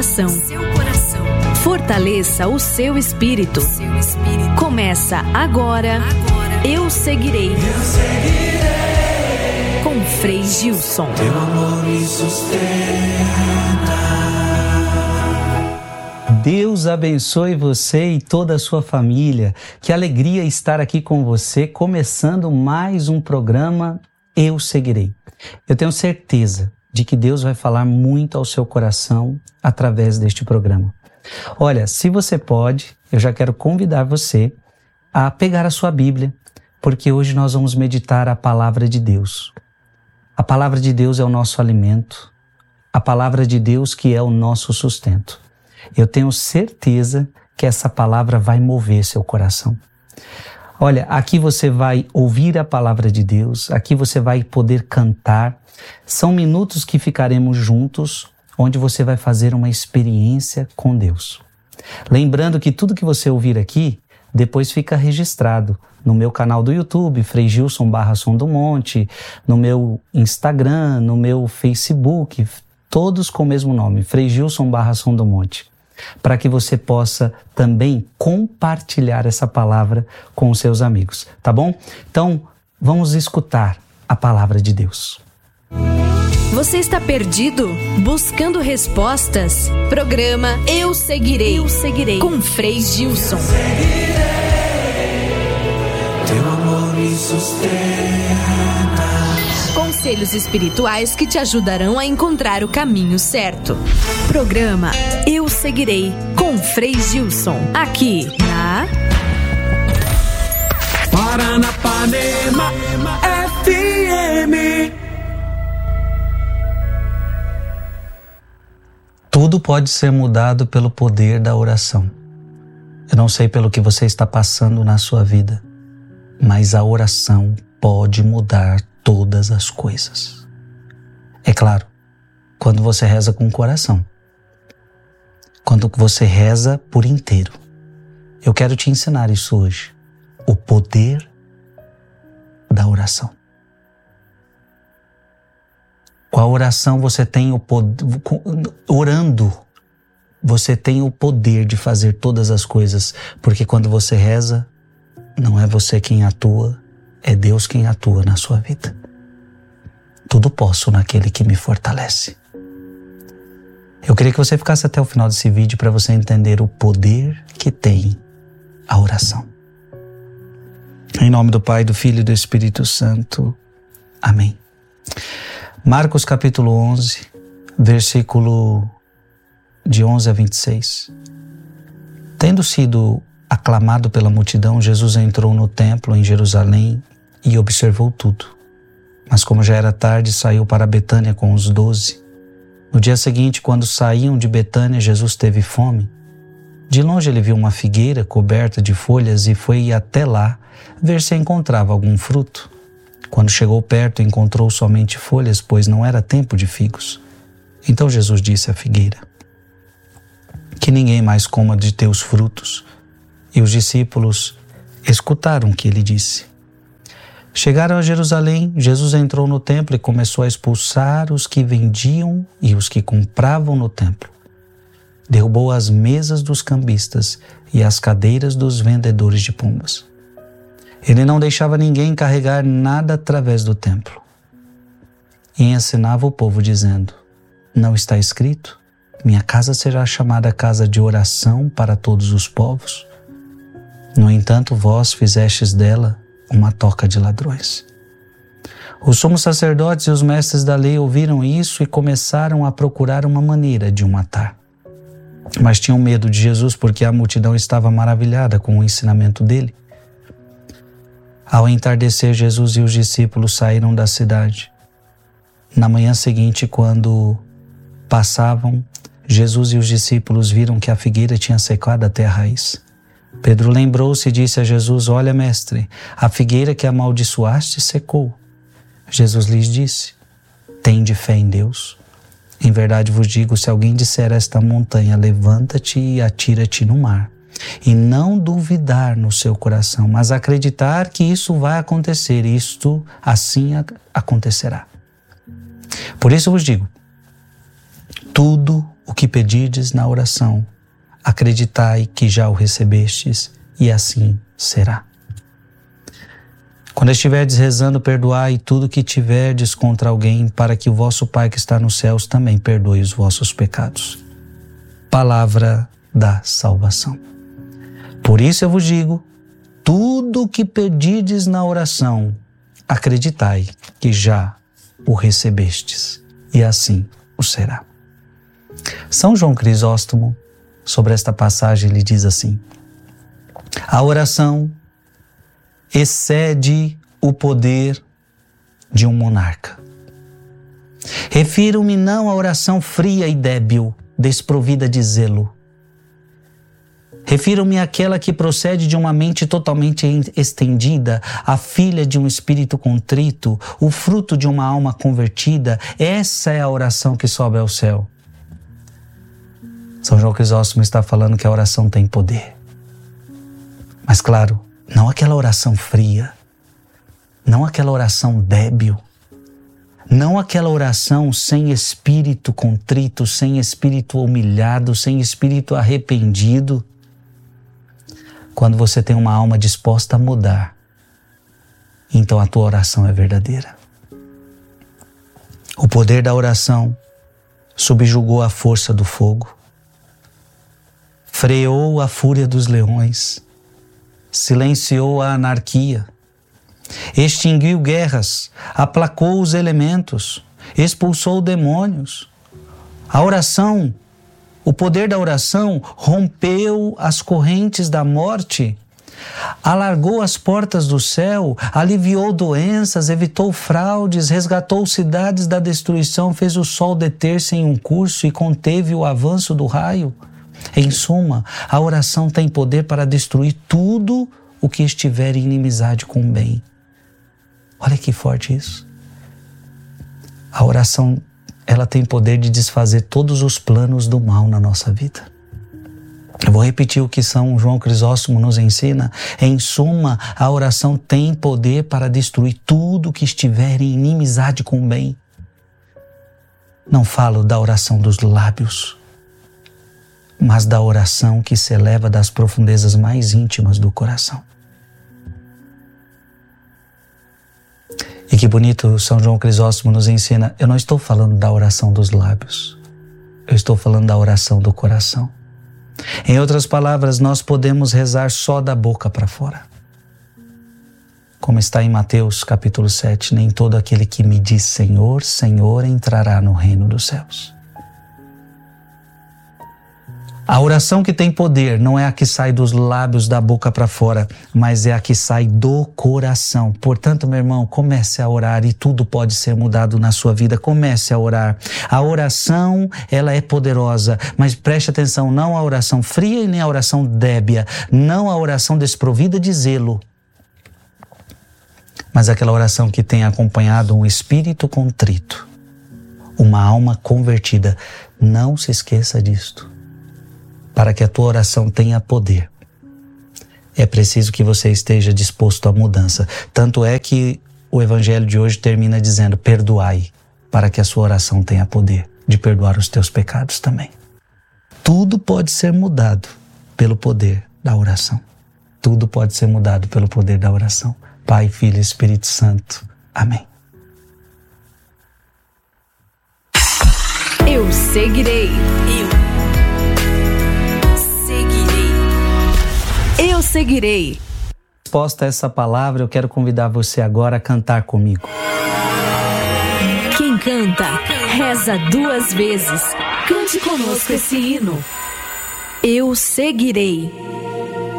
Fortaleça o seu espírito. Começa agora. Eu seguirei. Com Frei Gilson. Teu amor me sustenta. Deus abençoe você e toda a sua família. Que alegria estar aqui com você, começando mais um programa Eu Seguirei. Eu tenho certeza de que Deus vai falar muito ao seu coração através deste programa. Olha, se você pode, eu já quero convidar você a pegar a sua Bíblia, porque hoje nós vamos meditar a palavra de Deus. A palavra de Deus é o nosso alimento, a palavra de Deus que é o nosso sustento. Eu tenho certeza que essa palavra vai mover seu coração. Olha, aqui você vai ouvir a palavra de Deus, aqui você vai poder cantar. São minutos que ficaremos juntos, onde você vai fazer uma experiência com Deus. Lembrando que tudo que você ouvir aqui, depois fica registrado no meu canal do YouTube, Frei Gilson /Som do Monte, no meu Instagram, no meu Facebook, todos com o mesmo nome, Frei Gilson /Som do Monte, para que você possa também compartilhar essa palavra com os seus amigos, tá bom? Então, vamos escutar a palavra de Deus. Você está perdido? Buscando respostas? Programa Eu Seguirei. Eu Seguirei. Com Frei Gilson. Teu amor me sustenta. Conselhos espirituais que te ajudarão a encontrar o caminho certo. Programa Eu Seguirei. Com Frei Gilson. Aqui na Paranapanema FM. Tudo pode ser mudado pelo poder da oração. Eu não sei pelo que você está passando na sua vida, mas a oração pode mudar todas as coisas. É claro, quando você reza com o coração, quando você reza por inteiro. Eu quero te ensinar isso hoje, o poder da oração. Com a oração você tem o poder, orando, você tem o poder de fazer todas as coisas, porque quando você reza, não é você quem atua, é Deus quem atua na sua vida. Tudo posso naquele que me fortalece. Eu queria que você ficasse até o final desse vídeo para você entender o poder que tem a oração. Em nome do Pai, do Filho e do Espírito Santo. Amém. Marcos capítulo 11, versículo de 11 a 26. Tendo sido aclamado pela multidão, Jesus entrou no templo em Jerusalém e observou tudo. Mas como já era tarde, saiu para Betânia com os 12. No dia seguinte, quando saíam de Betânia, Jesus teve fome. De longe ele viu uma figueira coberta de folhas e foi até lá ver se encontrava algum fruto. Quando chegou perto, encontrou somente folhas, pois não era tempo de figos. Então Jesus disse à figueira: que ninguém mais coma de teus frutos. E os discípulos escutaram o que ele disse. Chegaram a Jerusalém, Jesus entrou no templo e começou a expulsar os que vendiam e os que compravam no templo. Derrubou as mesas dos cambistas e as cadeiras dos vendedores de pombas. Ele não deixava ninguém carregar nada através do templo. E ensinava o povo dizendo: não está escrito, minha casa será chamada casa de oração para todos os povos? No entanto, vós fizestes dela uma toca de ladrões. Os sumos sacerdotes e os mestres da lei ouviram isso e começaram a procurar uma maneira de o matar. Mas tinham medo de Jesus porque a multidão estava maravilhada com o ensinamento dele. Ao entardecer, Jesus e os discípulos saíram da cidade. Na manhã seguinte, quando passavam, Jesus e os discípulos viram que a figueira tinha secado até a raiz. Pedro lembrou-se e disse a Jesus: olha, mestre, a figueira que amaldiçoaste secou. Jesus lhes disse: tende fé em Deus. Em verdade vos digo, se alguém disser a esta montanha, levanta-te e atira-te no mar, e não duvidar no seu coração, mas acreditar que isso vai acontecer, isto assim acontecerá. Por isso vos digo, tudo o que pedirdes na oração, acreditai que já o recebestes, e assim será. Quando estiverdes rezando, perdoai tudo que tiverdes contra alguém, para que o vosso Pai que está nos céus também perdoe os vossos pecados. Palavra da salvação. Por isso eu vos digo, tudo o que pedirdes na oração, acreditai que já o recebestes, e assim o será. São João Crisóstomo, sobre esta passagem, ele diz assim: a oração excede o poder de um monarca. Refiro-me não à oração fria e débil, desprovida de zelo. Refiro-me àquela que procede de uma mente totalmente estendida, a filha de um espírito contrito, o fruto de uma alma convertida. Essa é a oração que sobe ao céu. São João Crisóstomo está falando que a oração tem poder. Mas claro, não aquela oração fria, não aquela oração débil, não aquela oração sem espírito contrito, sem espírito humilhado, sem espírito arrependido. Quando você tem uma alma disposta a mudar, então a tua oração é verdadeira. O poder da oração subjugou a força do fogo, freou a fúria dos leões, silenciou a anarquia, extinguiu guerras, aplacou os elementos, expulsou demônios. A oração, o poder da oração rompeu as correntes da morte, alargou as portas do céu, aliviou doenças, evitou fraudes, resgatou cidades da destruição, fez o sol deter-se em um curso e conteve o avanço do raio. Em suma, a oração tem poder para destruir tudo o que estiver em inimizade com o bem. Olha que forte isso. A oração, ela tem poder de desfazer todos os planos do mal na nossa vida. Eu vou repetir o que São João Crisóstomo nos ensina. Em suma, a oração tem poder para destruir tudo o que estiver em inimizade com o bem. Não falo da oração dos lábios, mas da oração que se eleva das profundezas mais íntimas do coração. E que bonito São João Crisóstomo nos ensina, eu não estou falando da oração dos lábios, eu estou falando da oração do coração. Em outras palavras, nós podemos rezar só da boca para fora. Como está em Mateus capítulo 7, nem todo aquele que me diz Senhor, Senhor entrará no reino dos céus. A oração que tem poder não é a que sai dos lábios, da boca para fora, mas é a que sai do coração. Portanto, meu irmão, comece a orar e tudo pode ser mudado na sua vida. Comece a orar. A oração, ela é poderosa, mas preste atenção, não a oração fria e nem a oração débil, não a oração desprovida de zelo, mas aquela oração que tem acompanhado um espírito contrito, uma alma convertida. Não se esqueça disto. Para que a tua oração tenha poder, é preciso que você esteja disposto à mudança. Tanto é que o Evangelho de hoje termina dizendo, perdoai, para que a sua oração tenha poder de perdoar os teus pecados também. Tudo pode ser mudado pelo poder da oração. Tudo pode ser mudado pelo poder da oração. Pai, Filho e Espírito Santo. Amém. Eu seguirei. Eu seguirei. Resposta a essa palavra, eu quero convidar você agora a cantar comigo. Quem canta, reza 2 vezes. Cante conosco esse hino. Eu seguirei.